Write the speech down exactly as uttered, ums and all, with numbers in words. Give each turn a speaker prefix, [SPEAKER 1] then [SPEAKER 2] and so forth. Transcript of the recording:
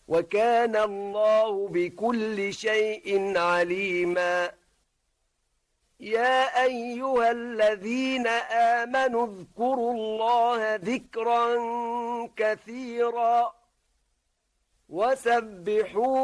[SPEAKER 1] وكان الله بكل شيء عليما. يا أيها الذين آمنوا اذكروا الله ذكرا كثيرا وسبحوه